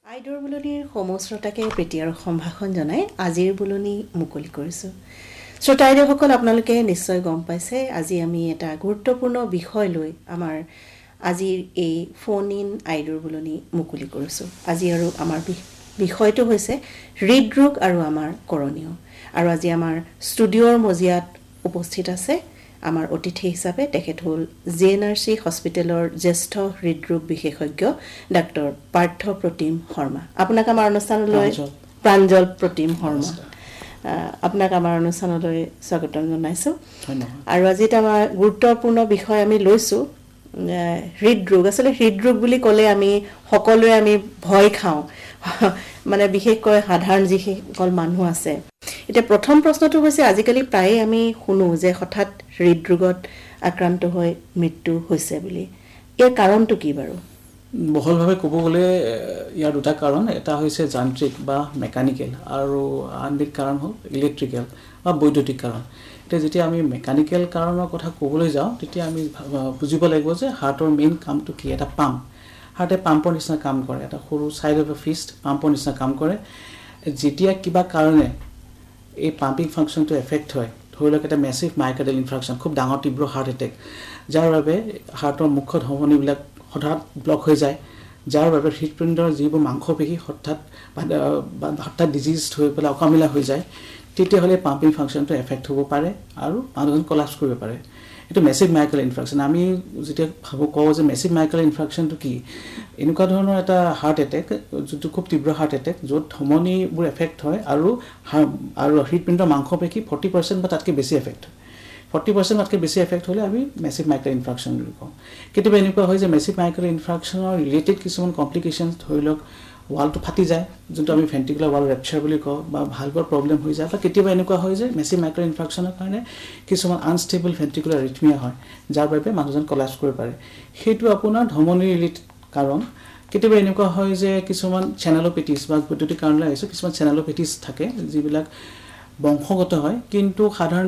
আইডৰ বুলনিৰ সমশ্ৰতাকে প্ৰীতি আৰু সম্ভাষণ জনাই আজিৰ বুলনি মুকলি কৰিছোঁ। শ্ৰোতাইদেউসকল, আপোনালোকে নিশ্চয় গম পাইছে আজি আমি এটা গুৰুত্বপূৰ্ণ বিষয় লৈ আমাৰ আজিৰ এই ফোন ইন আইডৰ বুলনি মুকলি কৰিছোঁ। আজি আৰু আমাৰ বিষয়টো হৈছে হৃদৰোগ আৰু আমাৰ কৰণীয়। আৰু আজি আমাৰ ষ্টুডিঅ'ৰ মজিয়াত উপস্থিত আছে আমাৰ অতিথি হিচাপে তেখেত হ'ল JNRC হস্পিটেলৰ জ্যেষ্ঠ হৃদৰোগ বিশেষজ্ঞ ডাক্তৰ পাৰ্থ প্ৰতিম শৰ্মা। আপোনাক আমাৰ অনুষ্ঠানলৈ প্ৰাঞ্জল প্ৰতিম শৰ্মা, আপোনাক আমাৰ অনুষ্ঠানলৈ স্বাগতম জনাইছোঁ। আৰু আজি এটা আমাৰ গুৰুত্বপূৰ্ণ বিষয় আমি লৈছোঁ হৃদৰোগ। আচলতে হৃদৰোগ বুলি ক'লে আমি সকলোৱে ভয় খাওঁ, মানে বিশেষকৈ সাধাৰণ যিসকল মানুহ আছে। এতিয়া প্ৰথম প্ৰশ্নটো হৈছে আজিকালি প্ৰায়ে আমি শুনো যে হঠাৎ হৃদৰোগত আক্ৰান্ত হৈ মৃত্যু হৈছে বুলি। ইয়াৰ কাৰণটো কি বাৰু? বহলভাৱে ক'ব গ'লে ইয়াৰ দুটা কাৰণ, এটা হৈছে যান্ত্ৰিক বা মেকানিকেল আৰু আনবিধ কাৰণ হ'ল ইলেক্ট্ৰিকেল বা বৈদ্যুতিক কাৰণ। এতিয়া যেতিয়া আমি মেকানিকেল কাৰণৰ কথা ক'বলৈ যাওঁ তেতিয়া আমি বুজিব লাগিব যে হাৰ্টৰ মেইন কামটো কি, এটা পাম্প। হাৰ্টে পাম্পৰ নিচিনা কাম কৰে, এটা সৰু চাইড অফ এ ফিষ্ট পাম্পৰ নিচিনা কাম কৰে। যেতিয়া কিবা কাৰণে এই পাম্পিং ফাংচনটো এফেক্ট হয়, ধৰি লওক এটা মেছিভ মাইকাৰ্ডিয়েল ইনফ্ৰাকশ্যন, খুব ডাঙৰ তীব্ৰ হাৰ্ট এটেক, যাৰ বাবে হাৰ্টৰ মুখ্য ধমনীবিলাক হঠাৎ ব্লক হৈ যায়, যাৰ বাবে হৃদপিণ্ডৰ যিবোৰ মাংসপেশী হঠাৎ ডিজিজ হৈ পেলাই অকামিলা হৈ যায়, তেতিয়াহ'লে পাম্পিং ফাংচনটো এফেক্ট হ'ব পাৰে আৰু মানুহজন কলাপছ কৰিব পাৰে। এইটো মেছিভ মাইকাৰ্ডিয়েল ইনফ্ৰাকশ্যন। আমি যেতিয়া কওঁ যে মেছিভ মাইকাৰ্ডিয়েল ইনফ্ৰাকশ্যনটো কি, এনেকুৱা ধৰণৰ এটা হাৰ্ট এটেক যোনটো খুব তীব্ৰ হাৰ্ট এটেক য'ত ধমনীবোৰ এফেক্ট হয় আৰু হৃদপিণ্ডৰ মাংসপেশী 40% বা তাতকৈ বেছি এফেক্ট হয়। 40% তাতকৈ বেছি এফেক্ট হ'লে আমি মেছিভ মাইকাৰ্ডিয়েল ইনফ্ৰাকশ্যন বুলি কওঁ। কেতিয়াবা এনেকুৱা হয় যে মেছিভ মাইকাৰ্ডিয়েল ইনফ্ৰাকশ্যনৰ ৰিলেটেড কিছুমান কমপ্লিকেশ্যনছ, ধৰি লওক ৱালটো ফাটি যায়, যোনটো আমি ভেণ্টিকুলাৰ ৱাল ৰেপচাৰ বুলি কওঁ, বা ভালভৰ প্ৰব্লেম হৈ যায়, বা কেতিয়াবা এনেকুৱা হয় যে মেছিভ মাইকাৰ্ডিয়েল ইনফ্ৰাকশ্যনৰ কাৰণে কিছুমান আনষ্টেবল ভেণ্টিকুলাৰ এৰিথমিয়া হয়, যাৰ বাবে মানুহজন কলাপছ কৰিব পাৰে। সেইটো আপোনাৰ ধমনী ৰিলেটেড কাৰণ। কেতিয়াবা এনেকুৱা হয় যে কিছুমান চেনেলোপেথিছ বা বৈদ্যুতিক কাৰণলৈ আহিছোঁ, কিছুমান চেনেলোপেথিছ থাকে যিবিলাক বংশগত হয়, কিন্তু সাধাৰণ